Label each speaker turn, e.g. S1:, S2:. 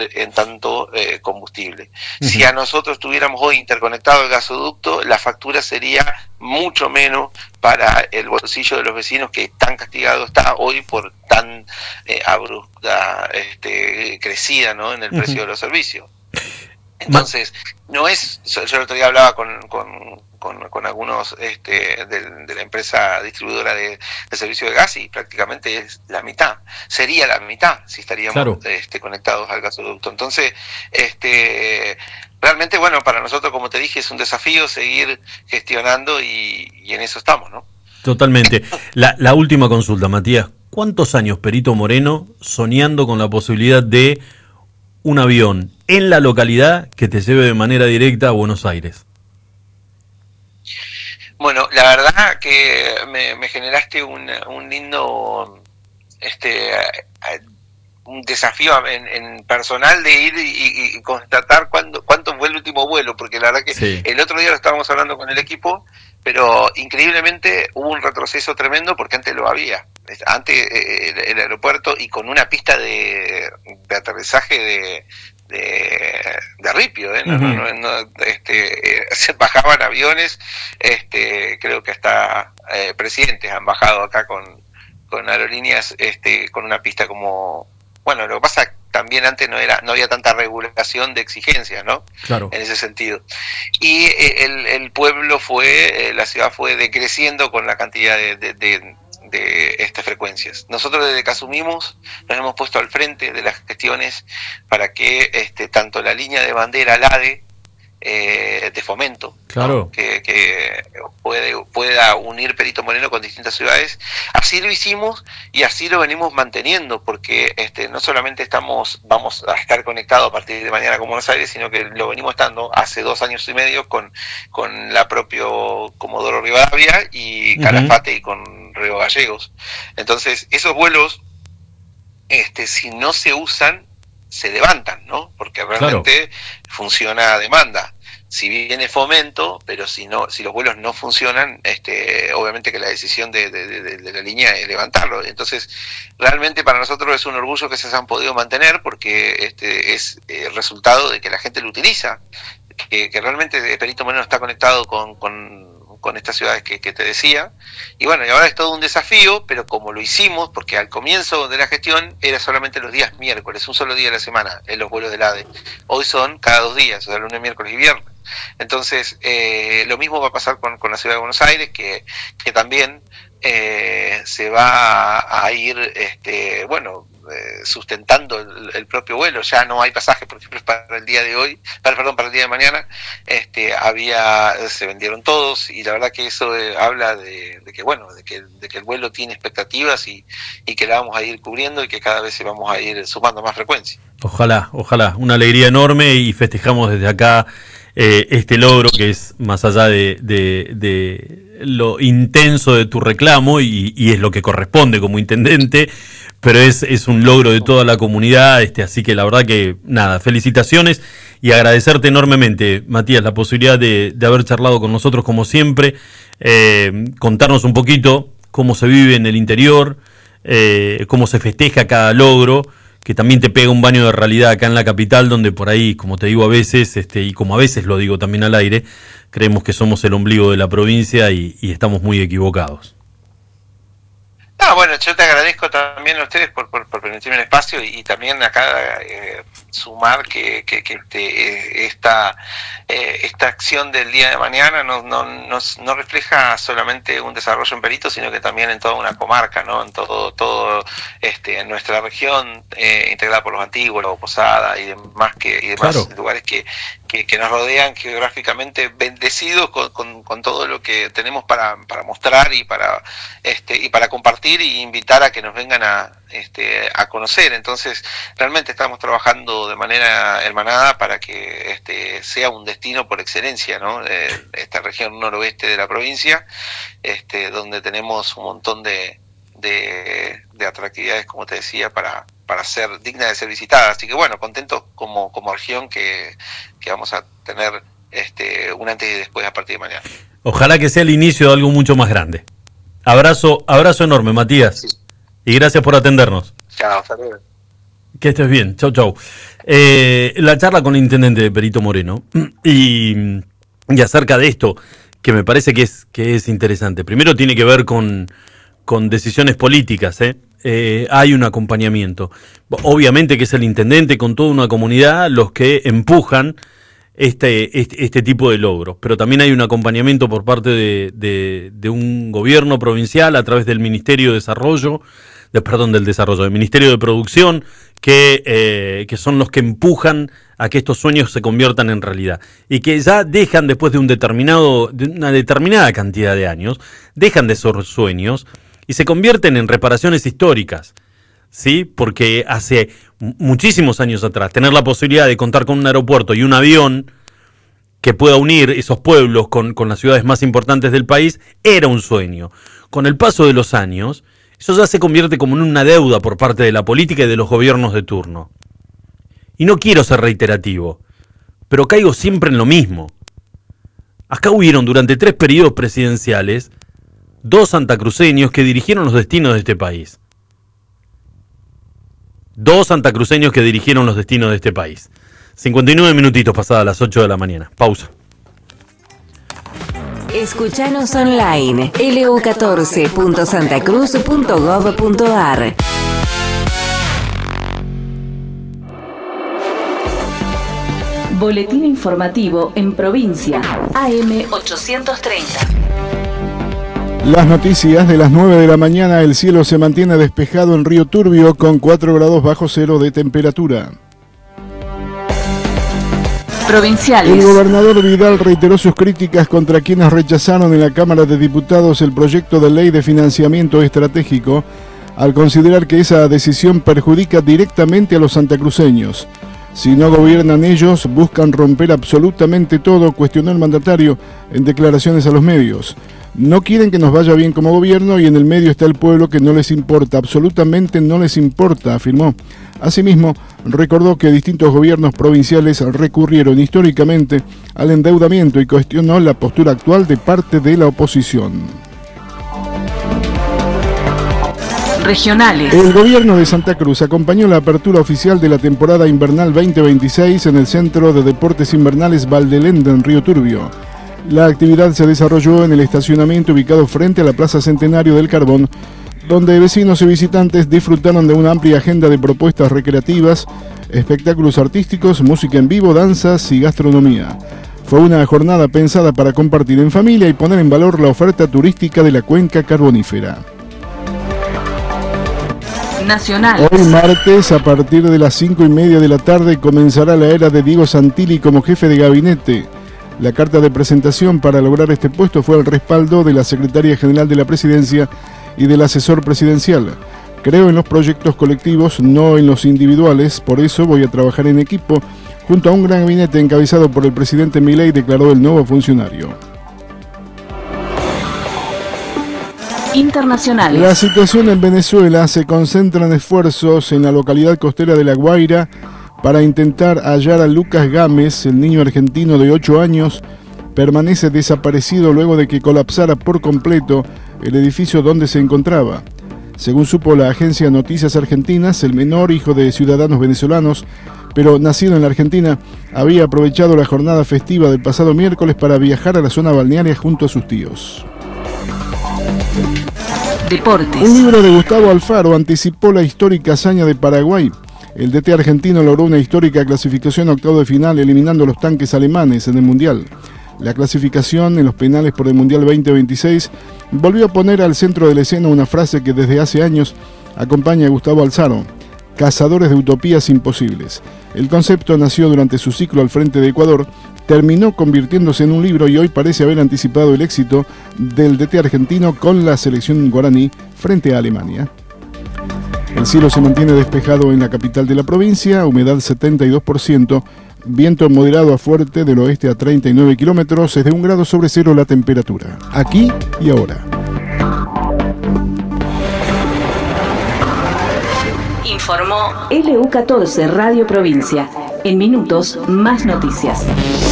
S1: en tanto combustible. Si a nosotros tuviéramos hoy interconectado el gasoducto, la factura sería mucho menos para el bolsillo de los vecinos, que tan castigado está hoy por tan abrupta crecida, ¿no?, en el precio de los servicios. Entonces, no es, yo el otro día hablaba con algunos de la empresa distribuidora de servicio de gas, y prácticamente es la mitad, sería la mitad si estaríamos, claro, conectados al gasoducto. Entonces, realmente, bueno, para nosotros, como te dije, es un desafío seguir gestionando, y en eso estamos, ¿no?
S2: Totalmente. La última consulta, Matías. ¿Cuántos años Perito Moreno soñando con la posibilidad de un avión en la localidad que te lleve de manera directa a Buenos Aires?
S1: Bueno, la verdad que me generaste un lindo un desafío en personal de ir y constatar cuánto fue el último vuelo, porque la verdad que sí, el otro día lo estábamos hablando con el equipo, pero increíblemente hubo un retroceso tremendo, porque antes lo había. Antes el aeropuerto, y con una pista de aterrizaje de ripio, se bajaban aviones, creo que hasta presidentes han bajado acá con aerolíneas, con una pista como, bueno, lo que pasa también antes no había tanta regulación de exigencias, ¿no?
S2: Claro.
S1: En ese sentido. Y el pueblo la ciudad fue decreciendo con la cantidad de estas frecuencias. Nosotros, desde que asumimos, nos hemos puesto al frente de las gestiones para que tanto la línea de bandera, la de fomento,
S2: claro,
S1: ¿no?, que pueda unir Perito Moreno con distintas ciudades. Así lo hicimos, y así lo venimos manteniendo, porque no solamente vamos a estar conectados a partir de mañana con Buenos Aires, sino que lo venimos estando hace 2 años y medio con la propio Comodoro Rivadavia y Calafate, y con Río Gallegos. Entonces, esos vuelos, si no se usan, se levantan, ¿no? Porque realmente, claro, funciona a demanda. Si viene fomento, pero si los vuelos no funcionan, obviamente que la decisión de la línea es levantarlo. Entonces, realmente para nosotros es un orgullo que se han podido mantener, porque es el resultado de que la gente lo utiliza, que realmente Perito Moreno está conectado con estas ciudades que te decía, y bueno, y ahora es todo un desafío, pero como lo hicimos, porque al comienzo de la gestión era solamente los días miércoles, un solo día de la semana, en los vuelos del ADE, hoy son cada 2 días, o sea, lunes, miércoles y viernes. Entonces, lo mismo va a pasar con la ciudad de Buenos Aires, que también se va a ir, sustentando el propio vuelo. Ya no hay pasajes, por ejemplo, para el día de hoy, para el día de mañana, se vendieron todos, y la verdad que eso habla de que el vuelo tiene expectativas, y que la vamos a ir cubriendo, y que cada vez vamos a ir sumando más frecuencia.
S2: Ojalá, una alegría enorme, y festejamos desde acá este logro, que es más allá de lo intenso de tu reclamo, y es lo que corresponde como intendente, pero es un logro de toda la comunidad, así que la verdad que nada, felicitaciones, y agradecerte enormemente, Matías, la posibilidad de haber charlado con nosotros como siempre, contarnos un poquito cómo se vive en el interior, cómo se festeja cada logro, que también te pega un baño de realidad acá en la capital, donde por ahí, como te digo a veces, y como a veces lo digo también al aire, creemos que somos el ombligo de la provincia, y estamos muy equivocados.
S1: Bueno, yo te agradezco también a ustedes por permitirme el espacio, y también acá sumar que esta acción del día de mañana no refleja solamente un desarrollo en Perito, sino que también en toda una comarca, ¿no? En todo en nuestra región, integrada por los antiguos, Posada y demás, claro, lugares que nos rodean geográficamente, bendecidos con todo lo que tenemos para mostrar y para compartir, y invitar a que nos vengan a conocer. Entonces, realmente estamos trabajando de manera hermanada para que sea un destino por excelencia, ¿no? Esta región noroeste de la provincia, donde tenemos un montón de atractividades, como te decía, para ser digna de ser visitada. Así que bueno, contentos como región que vamos a tener un antes y después a partir de mañana.
S2: Ojalá que sea el inicio de algo mucho más grande. Abrazo enorme, Matías. Sí. Y gracias por atendernos.
S1: Chao, saludos.
S2: Que estés bien. Chau, chau. La charla con el intendente Perito Moreno y acerca de esto, que me parece que es interesante. Primero tiene que ver con decisiones políticas, hay un acompañamiento. Obviamente que es el intendente con toda una comunidad los que empujan este tipo de logros, pero también hay un acompañamiento por parte de un gobierno provincial a través del Ministerio de Desarrollo, del Ministerio de Producción, que son los que empujan a que estos sueños se conviertan en realidad y que ya dejan, después de una determinada cantidad de años, dejan de ser sueños y se convierten en reparaciones históricas, ¿sí? Porque hace muchísimos años atrás, tener la posibilidad de contar con un aeropuerto y un avión que pueda unir esos pueblos con las ciudades más importantes del país era un sueño. Con el paso de los años, eso ya se convierte como en una deuda por parte de la política y de los gobiernos de turno. Y no quiero ser reiterativo, pero caigo siempre en lo mismo. Acá hubieron durante 3 periodos presidenciales 2 santacruceños que dirigieron los destinos de este país. 2 santacruceños que dirigieron los destinos de este país. 59 minutitos pasadas las 8 de la mañana. Pausa.
S3: Escuchanos online, lu14.santacruz.gov.ar. Boletín informativo en provincia, AM 830.
S4: Las noticias de las 9 de la mañana. El cielo se mantiene despejado en Río Turbio con 4 grados bajo cero de temperatura.
S3: Provinciales.
S4: El gobernador Vidal reiteró sus críticas contra quienes rechazaron en la Cámara de Diputados el proyecto de ley de financiamiento estratégico, al considerar que esa decisión perjudica directamente a los santacruceños. Si no gobiernan ellos, buscan romper absolutamente todo, cuestionó el mandatario en declaraciones a los medios. No quieren que nos vaya bien como gobierno y en el medio está el pueblo que no les importa, absolutamente no les importa, afirmó. Asimismo, recordó que distintos gobiernos provinciales recurrieron históricamente al endeudamiento y cuestionó la postura actual de parte de la oposición.
S3: Regionales.
S4: El gobierno de Santa Cruz acompañó la apertura oficial de la temporada invernal 2026 en el Centro de Deportes Invernales Valdelenda en Río Turbio. La actividad se desarrolló en el estacionamiento ubicado frente a la Plaza Centenario del Carbón, donde vecinos y visitantes disfrutaron de una amplia agenda de propuestas recreativas, espectáculos artísticos, música en vivo, danzas y gastronomía. Fue una jornada pensada para compartir en familia y poner en valor la oferta turística de la cuenca carbonífera.
S3: Nacional.
S4: Hoy martes, a partir de las 5:30 de la tarde, comenzará la era de Diego Santilli como jefe de gabinete. La carta de presentación para lograr este puesto fue el respaldo de la Secretaría General de la Presidencia y del asesor presidencial. Creo en los proyectos colectivos, no en los individuales, por eso voy a trabajar en equipo, junto a un gran gabinete encabezado por el presidente Milei, declaró el nuevo funcionario.
S3: Internacionales.
S4: La situación en Venezuela: se concentran esfuerzos en la localidad costera de La Guaira para intentar hallar a Lucas Gámez, el niño argentino de 8 años, permanece desaparecido luego de que colapsara por completo el edificio donde se encontraba. Según supo la agencia Noticias Argentinas, el menor, hijo de ciudadanos venezolanos, pero nacido en la Argentina, había aprovechado la jornada festiva del pasado miércoles para viajar a la zona balnearia junto a sus tíos.
S3: Deportes.
S4: Un libro de Gustavo Alfaro anticipó la histórica hazaña de Paraguay. El DT argentino logró una histórica clasificación a octavo de final, eliminando los tanques alemanes en el Mundial. La clasificación en los penales por el Mundial 2026 volvió a poner al centro de la escena una frase que desde hace años acompaña a Gustavo Alfaro: cazadores de utopías imposibles. El concepto nació durante su ciclo al frente de Ecuador, terminó convirtiéndose en un libro y hoy parece haber anticipado el éxito del DT argentino con la selección guaraní frente a Alemania. El cielo se mantiene despejado en la capital de la provincia, humedad 72%, viento moderado a fuerte del oeste a 39 kilómetros, es de 1 grado sobre cero la temperatura. Aquí y ahora.
S3: Informó LU14 Radio Provincia. En minutos, más noticias.